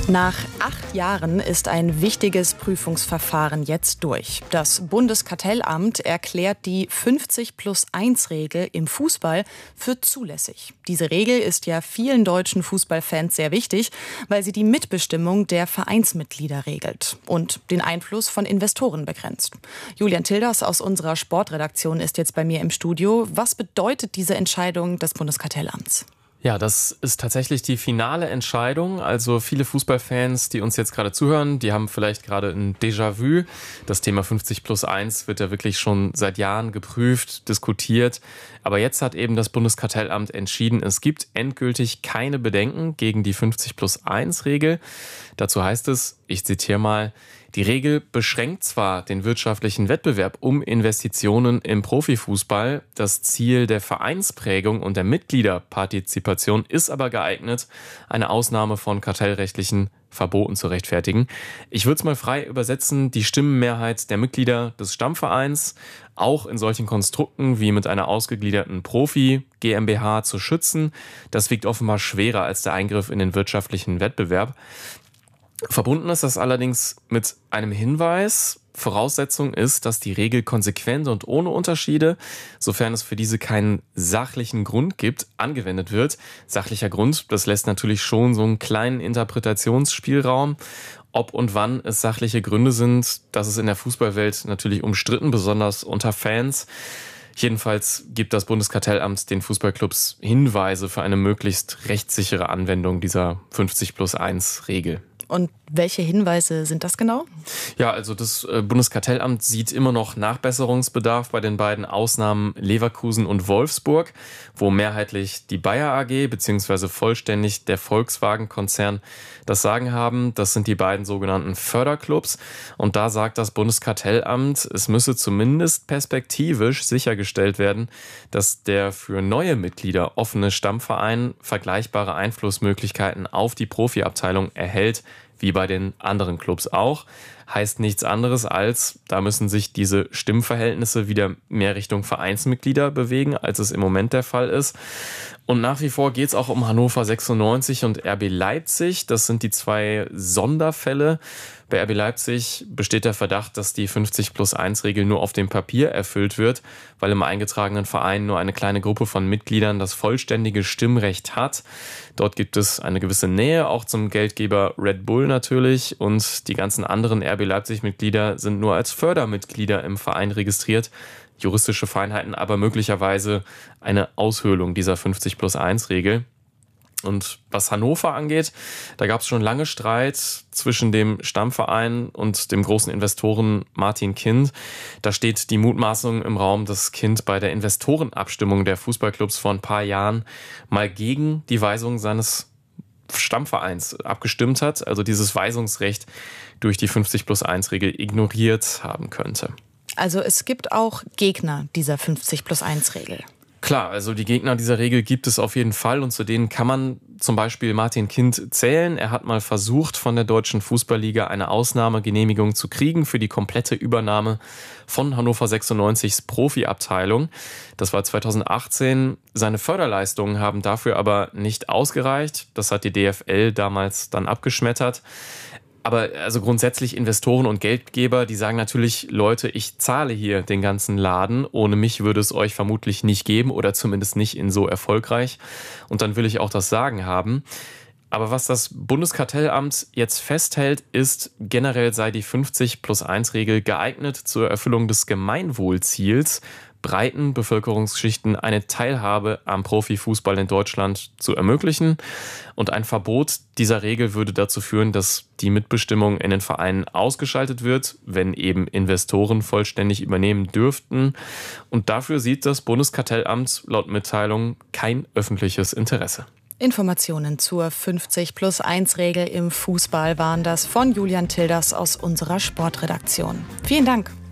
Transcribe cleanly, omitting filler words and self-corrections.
Nach 8 Jahren ist ein wichtiges Prüfungsverfahren jetzt durch. Das Bundeskartellamt erklärt die 50+1-Regel im Fußball für zulässig. Diese Regel ist ja vielen deutschen Fußballfans sehr wichtig, weil sie die Mitbestimmung der Vereinsmitglieder regelt und den Einfluss von Investoren begrenzt. Julian Tilders aus unserer Sportredaktion ist jetzt bei mir im Studio. Was bedeutet diese Entscheidung des Bundeskartellamts? Ja, das ist tatsächlich die finale Entscheidung. Also viele Fußballfans, die uns jetzt gerade zuhören, die haben vielleicht gerade ein Déjà-vu. Das Thema 50+1 wird ja wirklich schon seit Jahren geprüft, diskutiert. Aber jetzt hat eben das Bundeskartellamt entschieden, es gibt endgültig keine Bedenken gegen die 50+1-Regel. Dazu heißt es, ich zitiere mal, die Regel beschränkt zwar den wirtschaftlichen Wettbewerb um Investitionen im Profifußball, das Ziel der Vereinsprägung und der Mitgliederpartizipation ist aber geeignet, eine Ausnahme von kartellrechtlichen Verboten zu rechtfertigen. Ich würde es mal frei übersetzen, die Stimmenmehrheit der Mitglieder des Stammvereins auch in solchen Konstrukten wie mit einer ausgegliederten Profi-GmbH zu schützen, das wiegt offenbar schwerer als der Eingriff in den wirtschaftlichen Wettbewerb. Verbunden ist das allerdings mit einem Hinweis. Voraussetzung ist, dass die Regel konsequent und ohne Unterschiede, sofern es für diese keinen sachlichen Grund gibt, angewendet wird. Sachlicher Grund, das lässt natürlich schon so einen kleinen Interpretationsspielraum. Ob und wann es sachliche Gründe sind, das ist in der Fußballwelt natürlich umstritten, besonders unter Fans. Jedenfalls gibt das Bundeskartellamt den Fußballclubs Hinweise für eine möglichst rechtssichere Anwendung dieser 50+1-Regel. Und welche Hinweise sind das genau? Ja, also das Bundeskartellamt sieht immer noch Nachbesserungsbedarf bei den beiden Ausnahmen Leverkusen und Wolfsburg, wo mehrheitlich die Bayer AG bzw. vollständig der Volkswagen-Konzern das Sagen haben. Das sind die beiden sogenannten Förderclubs. Und da sagt das Bundeskartellamt, es müsse zumindest perspektivisch sichergestellt werden, dass der für neue Mitglieder offene Stammverein vergleichbare Einflussmöglichkeiten auf die Profiabteilung erhält, wie bei den anderen Clubs auch. Heißt nichts anderes als, da müssen sich diese Stimmverhältnisse wieder mehr Richtung Vereinsmitglieder bewegen, als es im Moment der Fall ist. Und nach wie vor geht es auch um Hannover 96 und RB Leipzig. Das sind die zwei Sonderfälle. Bei RB Leipzig besteht der Verdacht, dass die 50+1-Regel nur auf dem Papier erfüllt wird, weil im eingetragenen Verein nur eine kleine Gruppe von Mitgliedern das vollständige Stimmrecht hat. Dort gibt es eine gewisse Nähe, auch zum Geldgeber Red Bull natürlich. Und die ganzen anderen RB Leipzig-Mitglieder sind nur als Fördermitglieder im Verein registriert. Juristische Feinheiten, aber möglicherweise eine Aushöhlung dieser 50+1-Regel. Und was Hannover angeht, da gab es schon lange Streit zwischen dem Stammverein und dem großen Investoren Martin Kind. Da steht die Mutmaßung im Raum, dass Kind bei der Investorenabstimmung der Fußballclubs vor ein paar Jahren mal gegen die Weisung seines Stammvereins abgestimmt hat, also dieses Weisungsrecht durch die 50+1-Regel ignoriert haben könnte. Also es gibt auch Gegner dieser 50+1-Regel. Klar, also die Gegner dieser Regel gibt es auf jeden Fall und zu denen kann man zum Beispiel Martin Kind zählen. Er hat mal versucht, von der Deutschen Fußballliga eine Ausnahmegenehmigung zu kriegen für die komplette Übernahme von Hannover 96s Profiabteilung. Das war 2018. Seine Förderleistungen haben dafür aber nicht ausgereicht. Das hat die DFL damals dann abgeschmettert. Aber also grundsätzlich Investoren und Geldgeber, die sagen natürlich, Leute, ich zahle hier den ganzen Laden. Ohne mich würde es euch vermutlich nicht geben oder zumindest nicht in so erfolgreich. Und dann will ich auch das Sagen haben. Aber was das Bundeskartellamt jetzt festhält, ist, generell sei die 50+1-Regel geeignet zur Erfüllung des Gemeinwohlziels, breiten Bevölkerungsschichten eine Teilhabe am Profifußball in Deutschland zu ermöglichen. Und ein Verbot dieser Regel würde dazu führen, dass die Mitbestimmung in den Vereinen ausgeschaltet wird, wenn eben Investoren vollständig übernehmen dürften. Und dafür sieht das Bundeskartellamt laut Mitteilung kein öffentliches Interesse. Informationen zur 50+1-Regel im Fußball waren das von Julian Tilders aus unserer Sportredaktion. Vielen Dank.